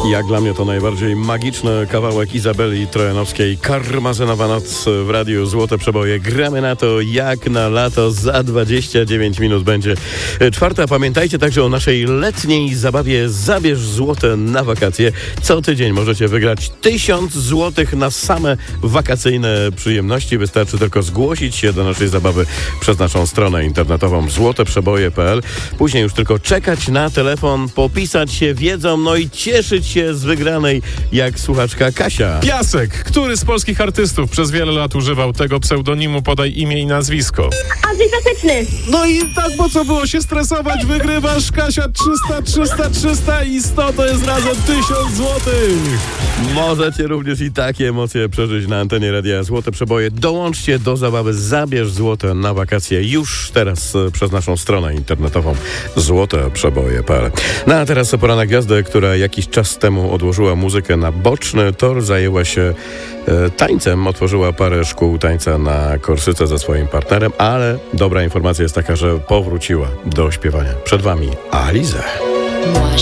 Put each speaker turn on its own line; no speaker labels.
Jak dla mnie to najbardziej magiczny kawałek Izabeli Trojanowskiej. Karmazynowa noc w radiu Złote Przeboje. Gramy na to jak na lato. Za 29 minut będzie czwarta. Pamiętajcie także o naszej letniej zabawie Zabierz złote na wakacje. Co tydzień możecie wygrać 1000 złotych na same wakacyjne przyjemności. Wystarczy tylko zgłosić się do naszej zabawy przez naszą stronę internetową złoteprzeboje.pl. Później już tylko czekać na telefon, popisać się wiedzą, no i cieszyć się z wygranej jak słuchaczka Kasia.
Piasek. Który z polskich artystów przez wiele lat używał tego pseudonimu? Podaj imię i nazwisko.
Andrzej Klasyczny.
No i tak, po co było się stresować? Wygrywasz, Kasia, 300 i 100 to jest razem 1000 złotych.
Możecie również i takie emocje przeżyć na antenie Radia Złote Przeboje. Dołączcie do zabawy Zabierz złote na wakacje już teraz przez naszą stronę internetową złoteprzeboje.pl. No a teraz pora na gwiazdę, która jakiś czas temu odłożyła muzykę na boczny tor, zajęła się tańcem, otworzyła parę szkół tańca na Korsyce ze swoim partnerem, ale dobra informacja jest taka, że powróciła do śpiewania. Przed wami Alizé.